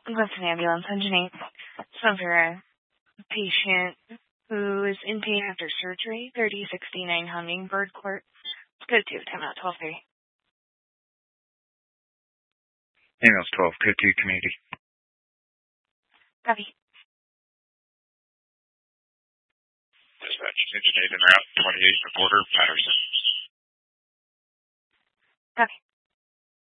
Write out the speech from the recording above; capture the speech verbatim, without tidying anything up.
That's an ambulance engineer. So for a patient who is in pain after surgery, thirty sixty-nine Hummingbird Court. Code two, time out twelve thirty. Ambulance twelve, code two, community. Copy. Dispatch, engine eight en route, twenty-eight and a quarter, Patterson. Copy.